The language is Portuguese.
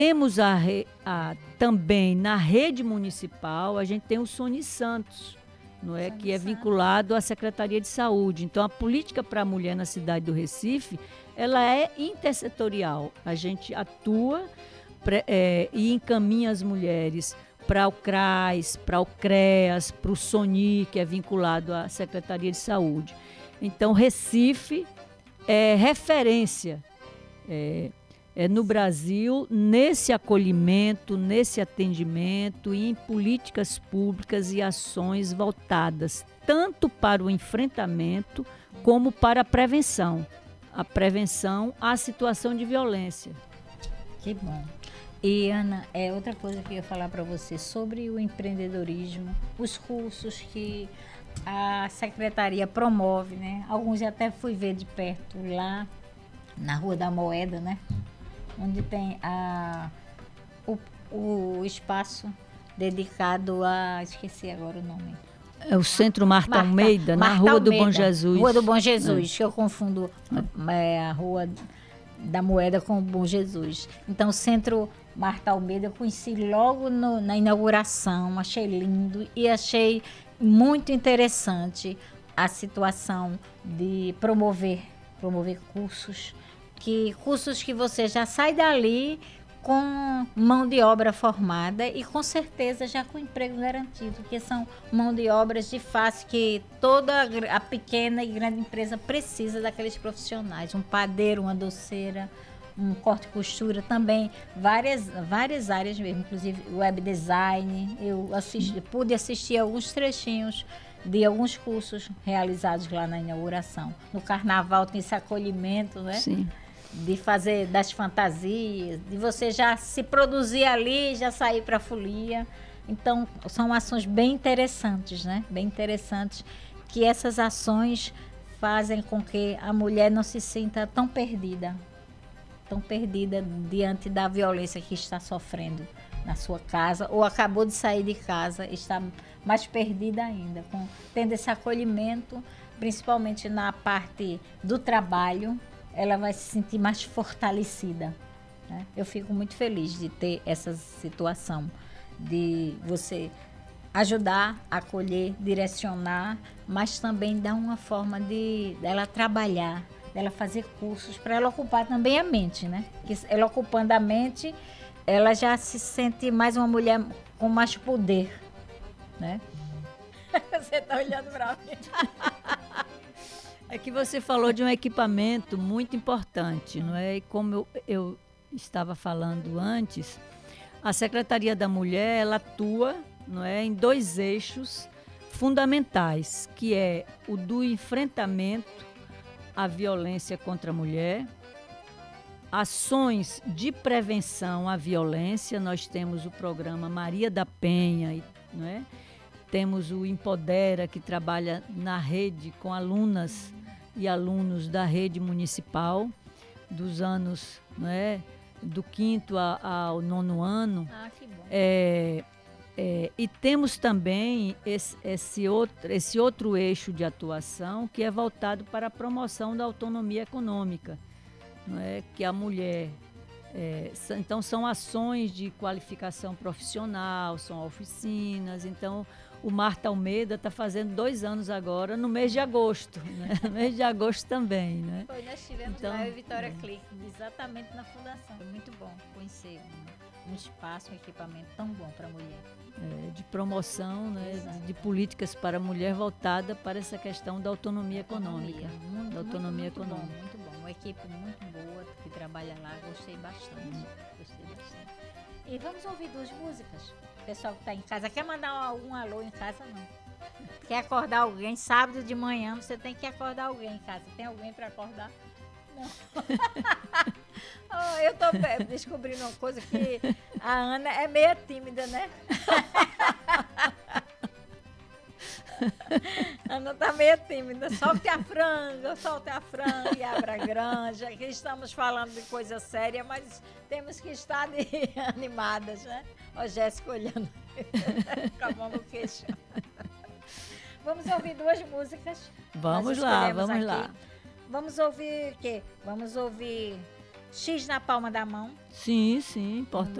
Temos também na rede municipal, a gente tem o Sony Santos, não é? Que é vinculado à Secretaria de Saúde. Então, a política para a mulher na cidade do Recife, ela é intersetorial. A gente atua e encaminha as mulheres para o CRAS, para o CREAS, para o SONI, que é vinculado à Secretaria de Saúde. Então, Recife é referência no Brasil nesse acolhimento, nesse atendimento e em políticas públicas e ações voltadas tanto para o enfrentamento como para a prevenção à situação de violência. Que bom. E, Ana, outra coisa que eu ia falar para você sobre o empreendedorismo, os cursos que a Secretaria promove, né? Alguns eu até fui ver de perto lá na Rua da Moeda, né? Onde tem o espaço dedicado a... Esqueci agora o nome. É o Centro Marta Almeida, na Rua do Bom Jesus. Rua do Bom Jesus, que eu confundo a Rua da Moeda com o Bom Jesus. Então, o Centro Marta Almeida eu conheci logo na inauguração, achei lindo e achei muito interessante a situação de promover cursos que você já sai dali com mão de obra formada e com certeza já com emprego garantido, que são mão de obras de face que toda a pequena e grande empresa precisa daqueles profissionais, um padeiro, uma doceira, um corte e costura também, várias áreas mesmo, inclusive web design. Eu pude assistir alguns trechinhos de alguns cursos realizados lá na inauguração. No carnaval tem esse acolhimento, né? Sim. De fazer das fantasias, de você já se produzir ali, já sair para a folia. Então, são ações bem interessantes, né? Bem interessantes, que essas ações fazem com que a mulher não se sinta tão perdida diante da violência que está sofrendo na sua casa, ou acabou de sair de casa, está mais perdida ainda, tendo esse acolhimento, principalmente na parte do trabalho, ela vai se sentir mais fortalecida, né? Eu fico muito feliz de ter essa situação, de você ajudar, acolher, direcionar, mas também dar uma forma dela trabalhar, dela fazer cursos, para ela ocupar também a mente, né? Que ela ocupando a mente, ela já se sente mais uma mulher com mais poder, né? Você está olhando para mim. É que você falou de um equipamento muito importante, não é? E como eu estava falando antes, a Secretaria da Mulher, ela atua, não é, em 2 eixos fundamentais, que é o do enfrentamento à violência contra a mulher, ações de prevenção à violência. Nós temos o programa Maria da Penha, não é? Temos o Empodera, que trabalha na rede com alunas e alunos da rede municipal, dos anos, né, do 5º ao 9º ano. Que bom. E temos também esse outro eixo de atuação, que é voltado para a promoção da autonomia econômica, não é? Que a mulher... então, são ações de qualificação profissional, são oficinas. Então, o Marta Almeida está fazendo 2 anos agora, no mês de agosto, né? No mês de agosto também, né? Nós estivemos então, lá em Vitória Clique, exatamente na fundação. Foi muito bom conhecer um espaço, um equipamento tão bom para a mulher. De promoção, né? De políticas para a mulher voltada para essa questão da autonomia econômica. Muito econômica. Bom, muito bom. Uma equipe muito boa que trabalha lá, gostei bastante. E vamos ouvir 2 músicas. O pessoal que está em casa, quer mandar algum alô em casa, não? Quer acordar alguém? Sábado de manhã você tem que acordar alguém em casa. Tem alguém para acordar? Não. Eu tô descobrindo uma coisa, que a Ana é meio tímida, né? A Ana tá meio tímida. Solte a franga e abra a granja. Aqui estamos falando de coisa séria, mas temos que estar animadas, né? Ó, Jéssica olhando com a mão no queixo. Vamos ouvir 2 músicas. Vamos lá. Vamos ouvir o quê? Vamos ouvir X na palma da mão. Sim, sim, importante.